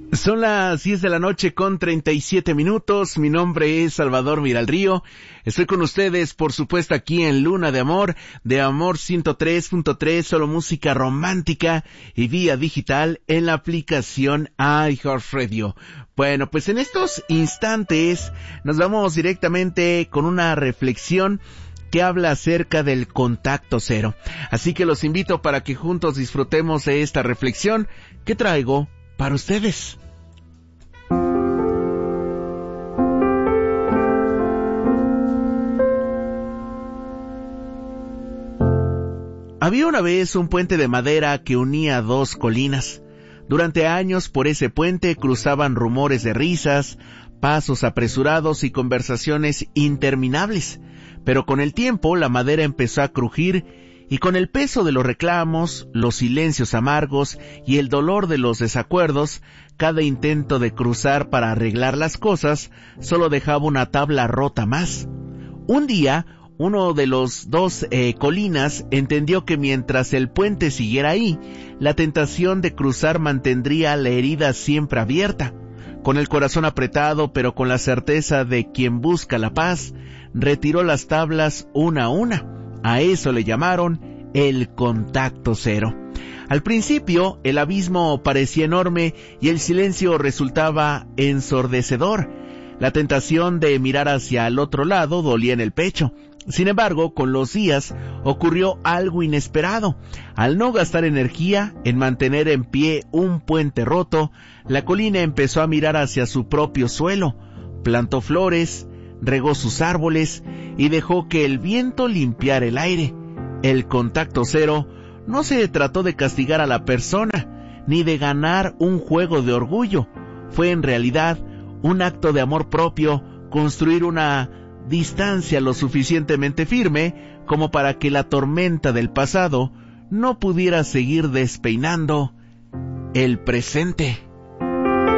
Son las 10 de la noche con 37 minutos. Mi nombre es Salvador Miralrío. Estoy con ustedes, por supuesto, aquí en Luna de Amor 103.3, solo música romántica y vía digital en la aplicación iHeartRadio. Bueno, pues en estos instantes nos vamos directamente con una reflexión que habla acerca del contacto cero. Así que los invito para que juntos disfrutemos de esta reflexión que traigo para ustedes. Había una vez un puente de madera que unía dos colinas. Durante años por ese puente cruzaban rumores de risas, pasos apresurados y conversaciones interminables. Pero con el tiempo la madera empezó a crujir y con el peso de los reclamos, los silencios amargos y el dolor de los desacuerdos, cada intento de cruzar para arreglar las cosas solo dejaba una tabla rota más. Un día, uno de los dos colinas entendió que mientras el puente siguiera ahí, la tentación de cruzar mantendría la herida siempre abierta. Con el corazón apretado, pero con la certeza de quien busca la paz, retiró las tablas una a una. A eso le llamaron el contacto cero. Al principio, el abismo parecía enorme y el silencio resultaba ensordecedor. La tentación de mirar hacia el otro lado dolía en el pecho. Sin embargo, con los días ocurrió algo inesperado. Al no gastar energía en mantener en pie un puente roto, la colina empezó a mirar hacia su propio suelo. Plantó flores, regó sus árboles y dejó que el viento limpiara el aire. El contacto cero no se trató de castigar a la persona, ni de ganar un juego de orgullo. Fue en realidad un acto de amor propio, construir una distancia lo suficientemente firme como para que la tormenta del pasado no pudiera seguir despeinando el presente.